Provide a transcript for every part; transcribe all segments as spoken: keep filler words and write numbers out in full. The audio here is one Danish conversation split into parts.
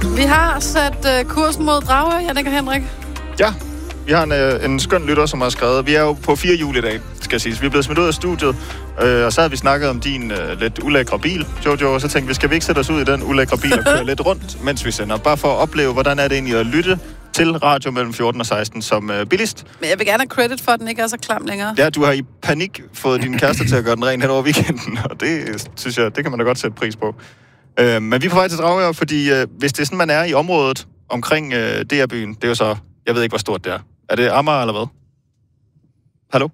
Vi har sat uh, kursen mod Dragør, Jannik og Henrik. Ja, vi har en, uh, en skøn lytter, som har skrevet. Vi er jo på fire juli i dag, skal jeg sige. Vi er blevet smidt ud af studiet, uh, og så har vi snakket om din uh, lidt ulækre bil, Jojo, og så tænkte vi, skal vi ikke sætte os ud i den ulækre bil og køre lidt rundt, mens vi sender? Bare for at opleve, hvordan er det egentlig at lytte til radio mellem fjorten og seksten som uh, billigst. Men jeg vil gerne have credit for, at den ikke er så klam længere. Ja, du har i panik fået din kæreste til at gøre den ren hen over weekenden, og det synes jeg, det kan man da godt sætte pris på. Uh, men vi er på vej til Dragør, fordi uh, hvis det er sådan, man er i området omkring uh, D R-byen, det er jo så, jeg ved ikke, hvor stort det er. Er det Amager eller hvad? Hallo?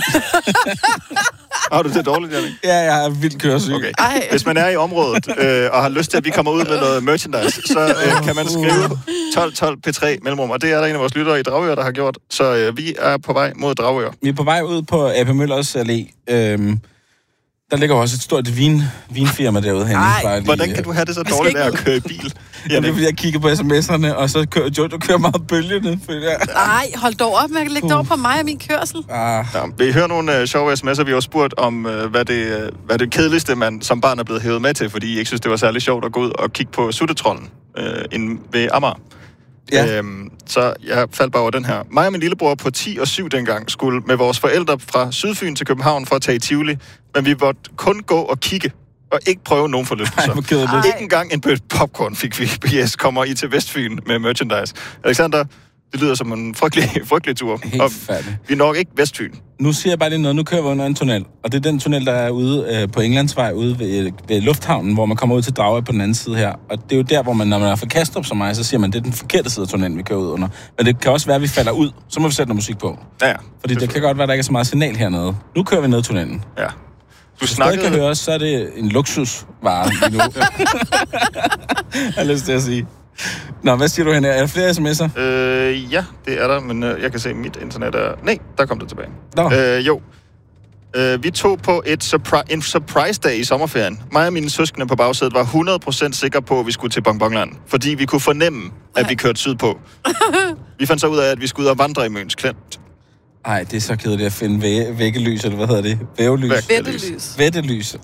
Har du det dårligt, Jannik? Ja, jeg er vildt køresyg. Okay. Hvis man er i området øh, og har lyst til, at vi kommer ud med noget merchandise, så øh, kan man skrive tolv tolv P tre mellemrum, og det er der en af vores lyttere i Dragør, der har gjort. Så øh, vi er på vej mod Dragør. Vi er på vej ud på A P Møllers Allé. Øhm, der ligger også et stort vin, vinfirma derude hen. Ej, hvordan kan du have det så dårligt af at køre i bil? Ja, det er, fordi jeg kigger på sms'erne, og så kører Jojo kører meget bølgende. Nej, hold dog op med at lægge dog på mig og min kørsel. Ah. Ja, vi hører nogle uh, sjove sms'er. Vi har spurgt om, uh, hvad, det, uh, hvad det kedeligste, man som barn er blevet hævet med til, fordi I ikke synes, det var særlig sjovt at gå ud og kigge på Suttetrollen uh, inde ved Amager. Ja. Øhm, så jeg faldt bare over den her. Mig og min lillebror på ti og syv dengang skulle med vores forældre fra Sydfyn til København for at tage i Tivoli, men vi måtte kun gå og kigge og ikke prøve nogen forlystelser. Ej, ikke engang en bøtte popcorn fik vi. Yes, kommer I til Vestfyn med merchandise. Alexander, det lyder som en frygtelig, frygtelig tur. Helt og færdig. Vi er nok ikke Vestfyn. Nu siger jeg bare lige noget. Nu kører vi under en tunnel. Og det er den tunnel, der er ude øh, på Englandsvej, ude ved, ved Lufthavnen, hvor man kommer ud til Dragør på den anden side her. Og det er jo der, hvor man, når man er fra Kastrup som mig, så siger man, det er den forkerte side af tunnelen, vi kører ud under. Men det kan også være, at vi falder ud. Så må vi sætte noget musik på. Ja, ja. Fordi det kan godt være, at der ikke er så meget signal hernede. Nu kører vi ned tunnelen. Ja. Du Hvis snakkede... du kan høre, så er det en luksusvare lige nu. Jeg har lyst til at sige. Nå, hvad siger du, Henrik? Er der flere sms'er? Øh, ja, det er der, men øh, jeg kan se, at mit internet er... Nej, der kom det tilbage. Nå. Øh, jo. Øh, vi tog på et surpri- en surprise dag i sommerferien. Mig og mine søskende på bagsædet var hundrede procent sikre på, at vi skulle til Bonbonland, fordi vi kunne fornemme, at vi kørte sydpå. Vi fandt så ud af, at vi skulle ud og vandre i Møns Klint. Ej, det er så kedeligt at finde væ- væggelys, eller hvad hedder det? Vævelys. Vettelys. Vettelys.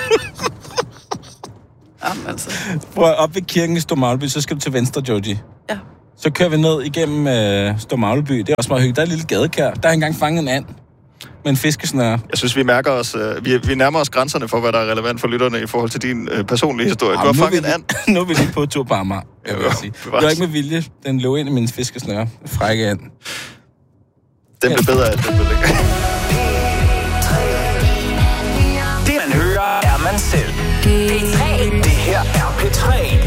Jamen altså. Prøv op ved kirken i Stormagleby, så skal du til venstre, Joji. Ja. Så kører vi ned igennem øh, Stormagleby. Det er også meget hyggeligt. Der er et lille gadekær. Der har engang fanget en and med en fiskesnøre. Jeg synes, vi mærker os... Øh, vi, vi nærmer os grænserne for, hvad der er relevant for lytterne i forhold til din øh, personlige historie. Du har fanget en and. Nu er vi lige på tur på Amager, jeg vil sige. Det var ikke med vilje. Den lå ind i min fiskesnøre. Frække and. Den blev bedre af, den blev lækker. Det man hører, er man selv. P tre. Det her er P tre.